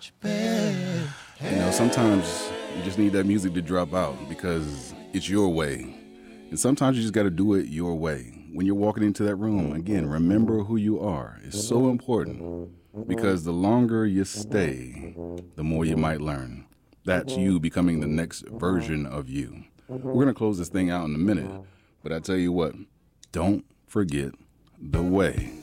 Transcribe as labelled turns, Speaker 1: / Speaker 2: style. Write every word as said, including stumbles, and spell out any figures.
Speaker 1: You know, sometimes you just need that music to drop out because it's your way. And sometimes you just got to do it your way. When you're walking into that room, again, remember who you are. It's so important because the longer you stay, the more you might learn. That's you becoming the next version of you. We're going to close this thing out in a minute, but I tell you what, don't forget the way.